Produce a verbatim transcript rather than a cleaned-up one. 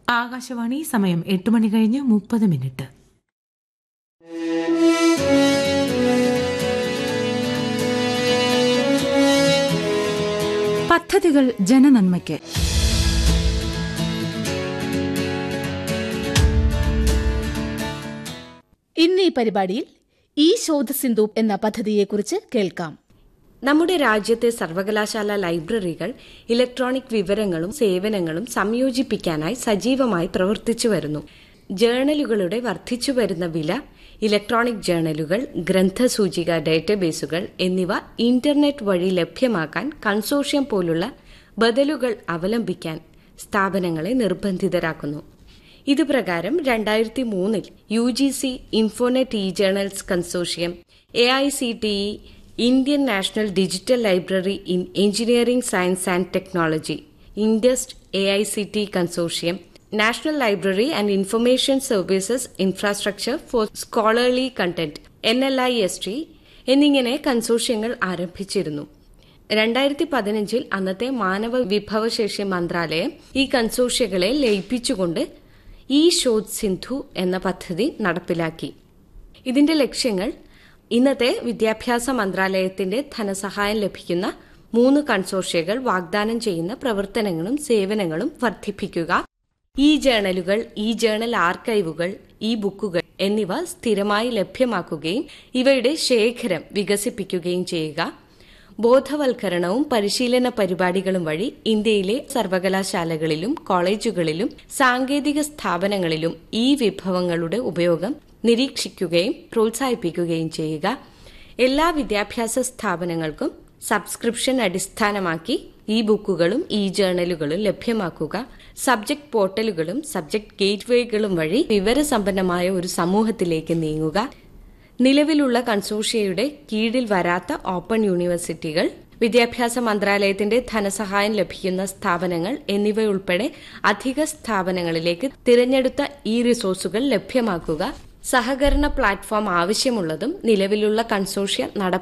ആകാശവാണി സമയം എട്ട് മണി കഴിഞ്ഞ് മുപ്പത് മിനിറ്റ്. പദ്ധതികൾ ജനനന്മയ്ക്ക്. ഇന്ന് ഈ പരിപാടിയിൽ ഈ ശോധസിന്ധു എന്ന പദ്ധതിയെക്കുറിച്ച് കേൾക്കാം. നമ്മുടെ രാജ്യത്തെ സർവകലാശാല ലൈബ്രറികൾ ഇലക്ട്രോണിക് വിവരങ്ങളും സേവനങ്ങളും സംയോജിപ്പിക്കാനായി സജീവമായി പ്രവർത്തിച്ചു വരുന്നു. ജേണലുകളുടെ വർദ്ധിച്ചുവരുന്ന വില, ഇലക്ട്രോണിക് ജേണലുകൾ, ഗ്രന്ഥസൂചിക ഡേറ്റാബേസുകൾ എന്നിവ ഇന്റർനെറ്റ് വഴി ലഭ്യമാക്കാൻ കൺസോർഷ്യം പോലുള്ള ബദലുകൾ അവലംബിക്കാൻ സ്ഥാപനങ്ങളെ നിർബന്ധിതരാക്കുന്നു. ഇതുപ്രകാരം രണ്ടായിരത്തി മൂന്നിൽ U G C Infonet E journals consortium, A I C T E Indian national digital library in engineering science and technology, ഇൻഡസ്റ്റ് A I C T consortium, national library and information services infrastructure four scholarly content N L I S T എന്നിങ്ങനെ കൺസോർഷ്യങ്ങൾ ആരംഭിച്ചിരുന്നു. രണ്ടായിരത്തി പതിനഞ്ചിൽ അന്നത്തെ മാനവ വിഭവശേഷി മന്ത്രാലയം ഈ കൺസോർഷ്യങ്ങളെ ലയിപ്പിച്ചുകൊണ്ട് ഈ ശോധ് സിന്ധു എന്ന പദ്ധതി നടപ്പിലാക്കി. ഇതിന്റെ ലക്ഷ്യങ്ങൾ ഇന്നത്തെ വിദ്യാഭ്യാസ മന്ത്രാലയത്തിന്റെ ധനസഹായം ലഭിക്കുന്ന മൂന്ന് കൺസോർഷ്യകൾ വാഗ്ദാനം ചെയ്യുന്ന പ്രവർത്തനങ്ങളും സേവനങ്ങളും വർദ്ധിപ്പിക്കുക, ഇ ജേണലുകൾ, ഇ ജേണൽ ആർക്കൈവുകൾ, ഇ ബുക്കുകൾ എന്നിവ സ്ഥിരമായി ലഭ്യമാക്കുകയും ഇവയുടെ ശേഖരം വികസിപ്പിക്കുകയും ചെയ്യുക, ബോധവൽക്കരണവും പരിശീലന പരിപാടികളും വഴി ഇന്ത്യയിലെ സർവകലാശാലകളിലും കോളേജുകളിലും സാങ്കേതിക സ്ഥാപനങ്ങളിലും ഈ വിഭവങ്ങളുടെ ഉപയോഗം നിരീക്ഷിക്കുകയും പ്രോത്സാഹിപ്പിക്കുകയും ചെയ്യുക, എല്ലാ വിദ്യാഭ്യാസ സ്ഥാപനങ്ങൾക്കും സബ്സ്ക്രിപ്ഷൻ അടിസ്ഥാനമാക്കി ഇ ബുക്കുകളും ഇ ജേണലുകളും ലഭ്യമാക്കുക, സബ്ജക്ട് പോർട്ടലുകളും സബ്ജക്ട് ഗേറ്റ്വേകളും വഴി വിവരസമ്പന്നമായ ഒരു സമൂഹത്തിലേക്ക് നീങ്ങുക, നിലവിലുള്ള കൺസോർഷ്യയുടെ കീഴിൽ വരാത്ത ഓപ്പൺ യൂണിവേഴ്സിറ്റികൾ, വിദ്യാഭ്യാസ മന്ത്രാലയത്തിന്റെ ധനസഹായം ലഭിക്കുന്ന സ്ഥാപനങ്ങൾ എന്നിവയുൾപ്പെടെ അധിക സ്ഥാപനങ്ങളിലേക്ക് തിരഞ്ഞെടുത്ത ഈ റിസോഴ്സുകൾ ലഭ്യമാക്കുക, സഹകരണ പ്ലാറ്റ്ഫോം ആവശ്യമുള്ളതും നിലവിലുള്ള കൺസോർഷ്യ നട